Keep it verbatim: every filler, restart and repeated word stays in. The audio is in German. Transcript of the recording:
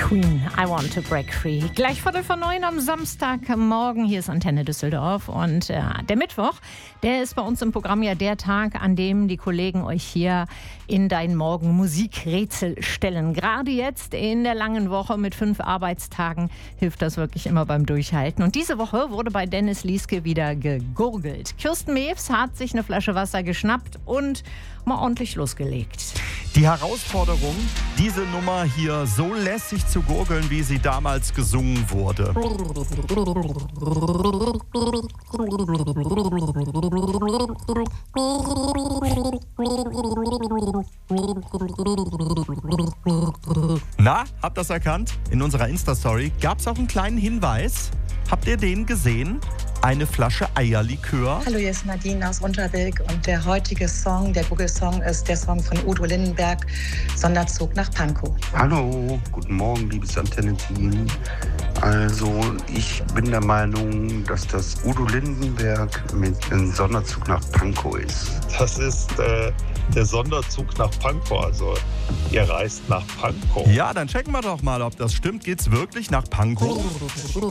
Queen, I Want to Break Free. Gleich Viertel vor neun am Samstagmorgen. Hier ist Antenne Düsseldorf. Und äh, der Mittwoch, der ist bei uns im Programm ja der Tag, an dem die Kollegen euch hier in Dein Morgen Musikrätsel stellen. Gerade jetzt in der langen Woche mit fünf Arbeitstagen hilft das wirklich immer beim Durchhalten. Und diese Woche wurde bei Dennis Lieske wieder gegurgelt. Kirsten Mewes hat sich eine Flasche Wasser geschnappt und mal ordentlich losgelegt. Die Herausforderung, diese Nummer hier so lässig zu gurgeln, wie sie damals gesungen wurde. Na, habt ihr das erkannt? In unserer Insta-Story gab es auch einen kleinen Hinweis. Habt ihr den gesehen? Eine Flasche Eierlikör. Hallo, hier ist Nadine aus Unterbilk und der heutige Song, der Google-Song, ist der Song von Udo Lindenberg, Sonderzug nach Pankow. Hallo, guten Morgen, liebes Antenne-Team. Also, ich bin der Meinung, dass das Udo Lindenberg mit einem Sonderzug nach Pankow ist. Das ist äh, der Sonderzug nach Pankow, also ihr reist nach Pankow. Ja, dann checken wir doch mal, ob das stimmt. Geht's wirklich nach Pankow?